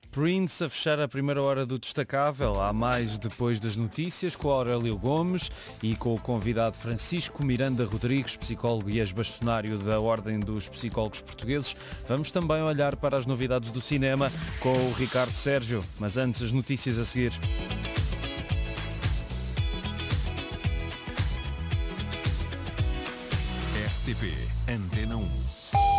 Prince a fechar a primeira hora do Destacável. Há mais depois das notícias com Aurélio Gomes e com o convidado Francisco Miranda Rodrigues, psicólogo e ex-bastonário da Ordem dos Psicólogos Portugueses. Vamos também olhar para as novidades do cinema com o Ricardo Sérgio. Mas antes, as notícias a seguir. RTP Antena 1.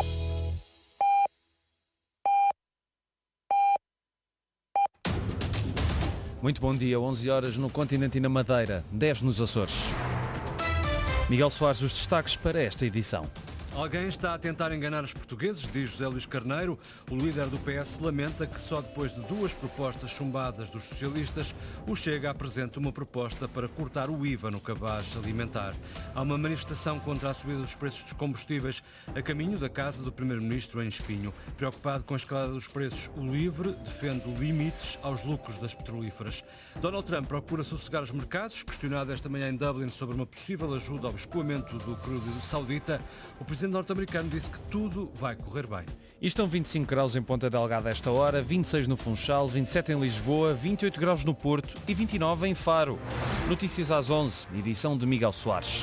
Muito bom dia, 11 horas no continente e na Madeira, 10 nos Açores. Miguel Soares, os destaques para esta edição. Alguém está a tentar enganar os portugueses, diz José Luís Carneiro. O líder do PS lamenta que só depois de 2 propostas chumbadas dos socialistas, o Chega apresenta uma proposta para cortar o IVA no cabaz alimentar. Há uma manifestação contra a subida dos preços dos combustíveis a caminho da casa do Primeiro-Ministro em Espinho. Preocupado com a escalada dos preços, o LIVRE defende limites aos lucros das petrolíferas. Donald Trump procura sossegar os mercados. Questionado esta manhã em Dublin sobre uma possível ajuda ao escoamento do crudo saudita, o presidente norte-americano disse que tudo vai correr bem. E estão 25 graus em Ponta Delgada a esta hora, 26 no Funchal, 27 em Lisboa, 28 graus no Porto e 29 em Faro. Notícias às 11, edição de Miguel Soares.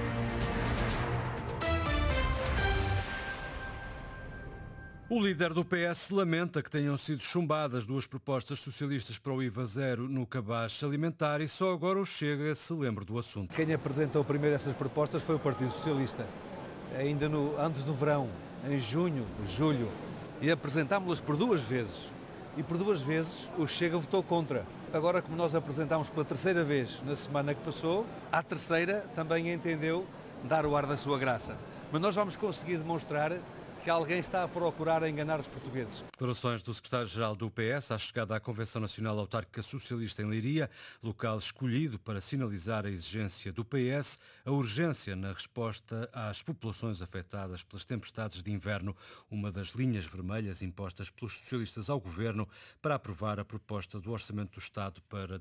O líder do PS lamenta que tenham sido chumbadas 2 propostas socialistas para o IVA zero no cabaz alimentar e só agora o Chega se lembra do assunto. Quem apresentou primeiro essas propostas foi o Partido Socialista, ainda antes do verão, em junho, julho, e apresentámos-las por 2 vezes. E por 2 vezes o Chega votou contra. Agora, como nós apresentámos pela 3ª vez na semana que passou, a 3ª também entendeu dar o ar da sua graça. Mas nós vamos conseguir demonstrar que alguém está a procurar enganar os portugueses. Declarações do secretário-geral do PS à chegada à Convenção Nacional Autárquica Socialista em Leiria, local escolhido para sinalizar a exigência do PS, a urgência na resposta às populações afetadas pelas tempestades de inverno, uma das linhas vermelhas impostas pelos socialistas ao governo para aprovar a proposta do Orçamento do Estado para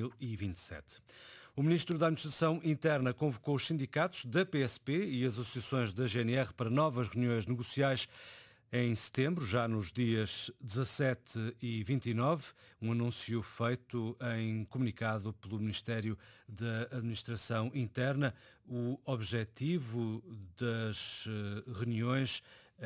2027. O ministro da Administração Interna convocou os sindicatos da PSP e as associações da GNR para novas reuniões negociais em setembro, já nos dias 17 e 29, um anúncio feito em comunicado pelo Ministério da Administração Interna. O objetivo das reuniões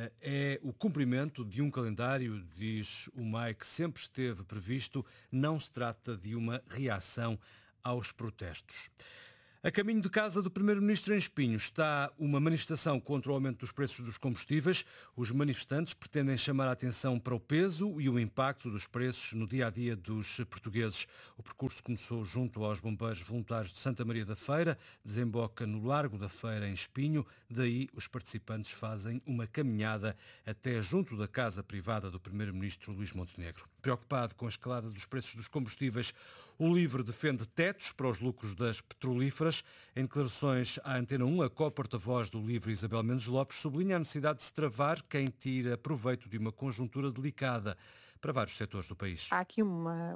é o cumprimento de um calendário, diz o MAI, que sempre esteve previsto. Não se trata de uma reação aos protestos. A caminho de casa do Primeiro-Ministro em Espinho está uma manifestação contra o aumento dos preços dos combustíveis. Os manifestantes pretendem chamar a atenção para o peso e o impacto dos preços no dia-a-dia dos portugueses. O percurso começou junto aos bombeiros voluntários de Santa Maria da Feira, desemboca no Largo da Feira em Espinho. Daí os participantes fazem uma caminhada até junto da casa privada do Primeiro-Ministro Luís Montenegro. Preocupado com a escalada dos preços dos combustíveis, o LIVRE defende tetos para os lucros das petrolíferas. Em declarações à Antena 1, a co-porta-voz do LIVRE, Isabel Mendes Lopes, sublinha a necessidade de se travar quem tira proveito de uma conjuntura delicada para vários setores do país. Há aqui uma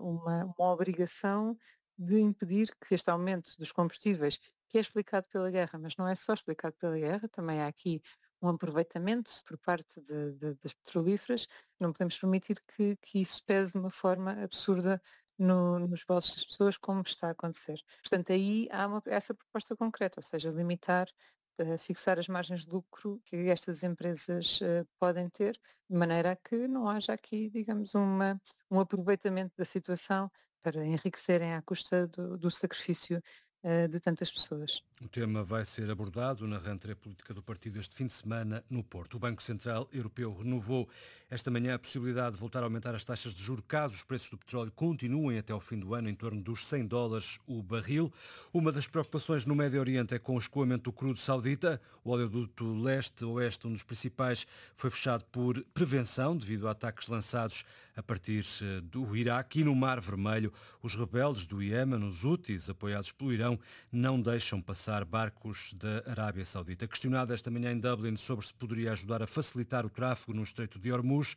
obrigação de impedir que este aumento dos combustíveis, que é explicado pela guerra, mas não é só explicado pela guerra, também há aqui um aproveitamento por parte das petrolíferas. Não podemos permitir que isso pese de uma forma absurda nos bolsos das pessoas, como está a acontecer. Portanto, aí há essa proposta concreta, ou seja, limitar, fixar as margens de lucro que estas empresas podem ter, de maneira a que não haja aqui, digamos, um aproveitamento da situação para enriquecerem à custa do sacrifício de tantas pessoas. O tema vai ser abordado na rentrée política do partido este fim de semana no Porto. O Banco Central Europeu renovou esta manhã a possibilidade de voltar a aumentar as taxas de juros caso os preços do petróleo continuem até ao fim do ano em torno dos $100 o barril. Uma das preocupações no Médio Oriente é com o escoamento do crudo saudita. O oleoduto leste-oeste, um dos principais, foi fechado por prevenção devido a ataques lançados a partir do Iraque. E no Mar Vermelho, os rebeldes do Iémen, os Houthis, apoiados pelo Irão, não deixam passar barcos da Arábia Saudita. Questionado esta manhã em Dublin sobre se poderia ajudar a facilitar o tráfego no Estreito de Hormuz,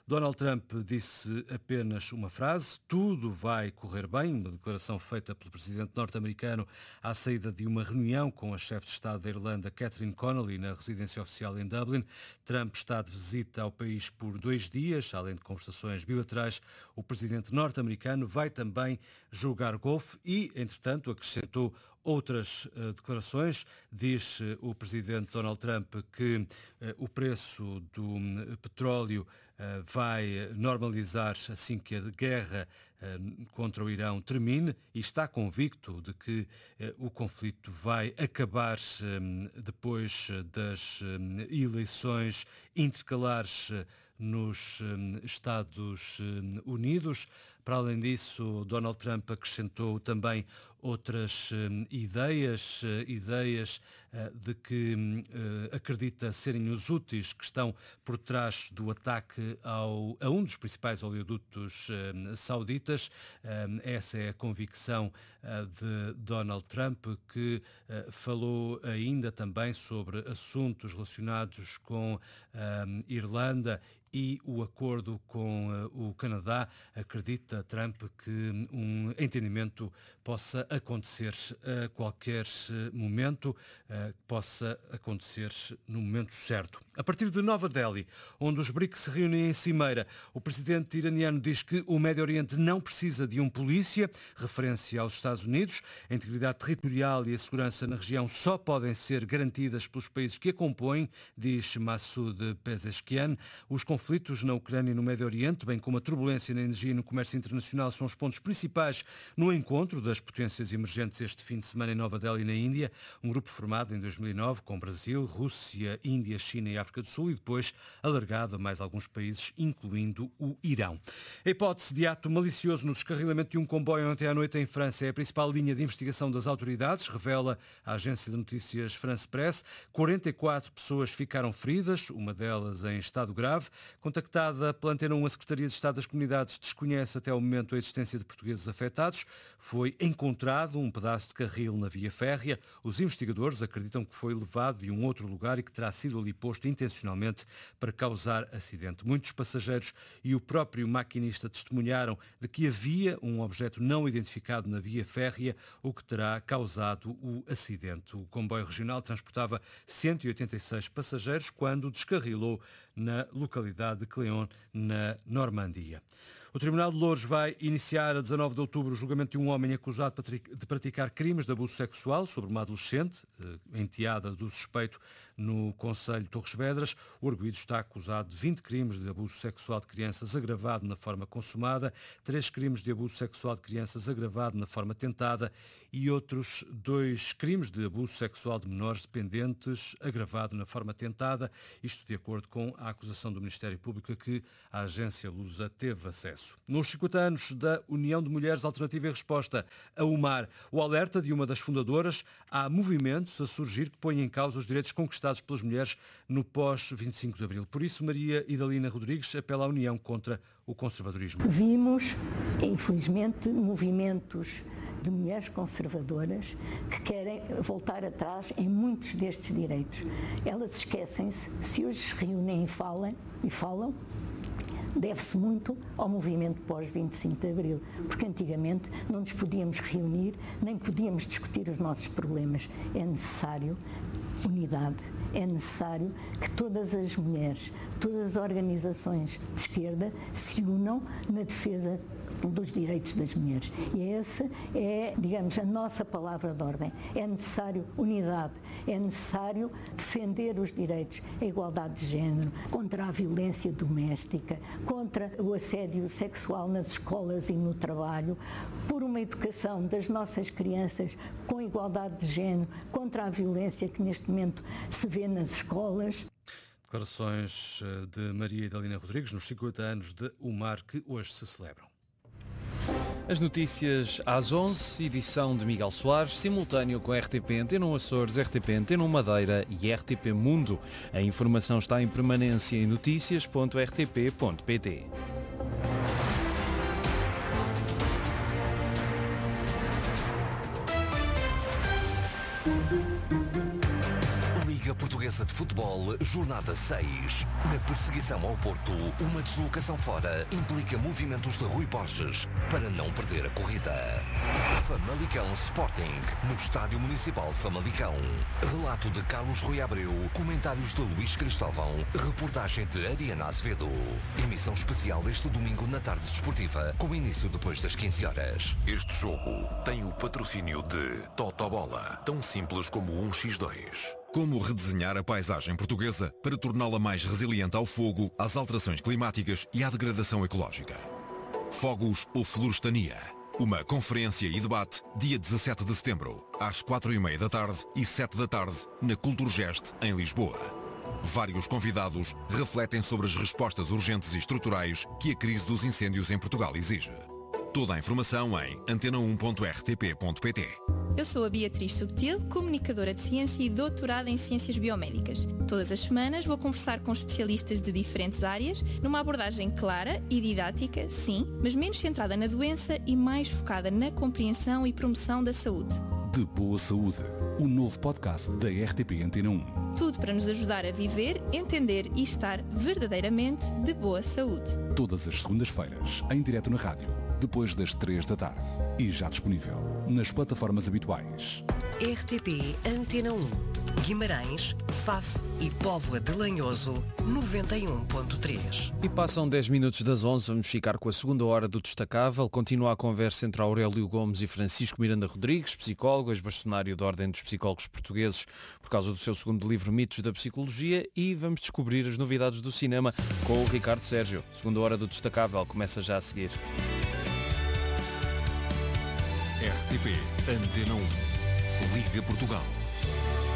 Donald Trump disse apenas uma frase: tudo vai correr bem, uma declaração feita pelo presidente norte-americano à saída de uma reunião com a chefe de Estado da Irlanda, Catherine Connolly, na residência oficial em Dublin. Trump está de visita ao país por 2 dias, além de conversações bilaterais. O presidente norte-americano vai também jogar golfe e, entretanto, acrescentou outras declarações. Diz o presidente Donald Trump que o preço do petróleo vai normalizar assim que a guerra contra o Irão termine e está convicto de que o conflito vai acabar depois das eleições intercalares nos Estados Unidos. Para além disso, Donald Trump acrescentou também outras ideias de que acredita serem os úteis que estão por trás do ataque a um dos principais oleodutos sauditas. Essa é a convicção de Donald Trump, que falou ainda também sobre assuntos relacionados com Irlanda e o acordo com o Canadá. Acredita Trump que um entendimento possa acontecer a qualquer momento, possa acontecer no momento certo. A partir de Nova Delhi, onde os BRICS se reúnem em cimeira, o presidente iraniano diz que o Médio Oriente não precisa de um polícia, referência aos Estados Unidos. A integridade territorial e a segurança na região só podem ser garantidas pelos países que a compõem, diz Massoud Pezeshkian. Os conflitos na Ucrânia e no Médio Oriente, bem como a turbulência na energia e no comércio internacional, são os pontos principais no encontro das potências emergentes este fim de semana em Nova Delhi, na Índia. Um grupo formado em 2009 com Brasil, Rússia, Índia, China e África do Sul e depois alargado a mais alguns países, incluindo o Irão. A hipótese de ato malicioso no descarrilamento de um comboio ontem à noite em França é a principal linha de investigação das autoridades, revela a agência de notícias France Press. 44 pessoas ficaram feridas, uma delas em estado grave. Contactada pela Antena 1, a Secretaria de Estado das Comunidades desconhece até ao momento a existência de portugueses afetados. Foi encontrado um pedaço de carril na via férrea. Os investigadores acreditam que foi levado de um outro lugar e que terá sido ali posto intencionalmente para causar acidente. Muitos passageiros e o próprio maquinista testemunharam de que havia um objeto não identificado na via férrea, o que terá causado o acidente. O comboio regional transportava 186 passageiros quando descarrilou na localidade de Cléon, na Normandia. O Tribunal de Loures vai iniciar a 19 de outubro o julgamento de um homem acusado de praticar crimes de abuso sexual sobre uma adolescente, enteada do suspeito, no concelho de Torres Vedras. O arguido está acusado de 20 crimes de abuso sexual de crianças agravado na forma consumada, 3 crimes de abuso sexual de crianças agravado na forma tentada e outros 2 crimes de abuso sexual de menores dependentes agravado na forma tentada, isto de acordo com a acusação do Ministério Público a que a agência Lusa teve acesso. Nos 50 anos da União de Mulheres Alternativa e Resposta, a UMAR, o alerta de uma das fundadoras: há movimentos a surgir que põem em causa os direitos conquistados pelas mulheres no pós-25 de Abril. Por isso, Maria Idalina Rodrigues apela à união contra o conservadorismo. Vimos, infelizmente, movimentos de mulheres conservadoras que querem voltar atrás em muitos destes direitos. Elas esquecem-se, se hoje se reúnem e falam, deve-se muito ao movimento pós-25 de Abril, porque antigamente não nos podíamos reunir, nem podíamos discutir os nossos problemas. É necessário unidade, é necessário que todas as mulheres, todas as organizações de esquerda se unam na defesa dos direitos das mulheres. E essa é, digamos, a nossa palavra de ordem. É necessário unidade, é necessário defender os direitos, a igualdade de género, contra a violência doméstica, contra o assédio sexual nas escolas e no trabalho, por uma educação das nossas crianças com igualdade de género, contra a violência que neste momento se vê nas escolas. Declarações de Maria Idalina Rodrigues nos 50 anos de UMAR que hoje se celebram. As notícias às 11, edição de Miguel Soares, simultâneo com RTP Antena 1 Açores, RTP Antena 1 Madeira e RTP Mundo. A informação está em permanência em noticias.rtp.pt. Liga Portuguesa de Futebol, jornada 6. Na perseguição ao Porto, uma deslocação fora implica movimentos de Rui Borges para não perder a corrida. Famalicão Sporting, no Estádio Municipal de Famalicão. Relato de Carlos Rui Abreu, comentários de Luís Cristóvão, reportagem de Ariana Azevedo. Emissão especial este domingo na tarde desportiva, com início depois das 15 horas. Este jogo tem o patrocínio de Totobola, tão simples como 1x2. Como redesenhar a paisagem portuguesa para torná-la mais resiliente ao fogo, às alterações climáticas e à degradação ecológica. Fogos ou Florestania. Uma conferência e debate dia 17 de setembro, às 4h30 da tarde e 7 da tarde, na Culturgest, em Lisboa. Vários convidados refletem sobre as respostas urgentes e estruturais que a crise dos incêndios em Portugal exige. Toda a informação em antena1.rtp.pt. Eu sou a Beatriz Subtil, comunicadora de ciência e doutorada em ciências biomédicas. Todas as semanas vou conversar com especialistas de diferentes áreas, numa abordagem clara e didática, sim, mas menos centrada na doença e mais focada na compreensão e promoção da saúde. De Boa Saúde, o novo podcast da RTP Antena 1. Tudo para nos ajudar a viver, entender e estar verdadeiramente de boa saúde. Todas as segundas-feiras, em direto na rádio, depois das 3 da tarde. E já disponível nas plataformas habituais. RTP Antena 1, Guimarães, Faf e Póvoa de Lanhoso, 91.3. E passam 10 minutos das 11, vamos ficar com a segunda hora do Destacável. Continua a conversa entre Aurélio Gomes e Francisco Miranda Rodrigues, psicólogo, ex-bastonário da Ordem dos Psicólogos Portugueses, por causa do seu segundo livro Mitos da Psicologia, e vamos descobrir as novidades do cinema com o Ricardo Sérgio. Segunda hora do Destacável começa já a seguir. RTP Antena 1. Liga Portugal.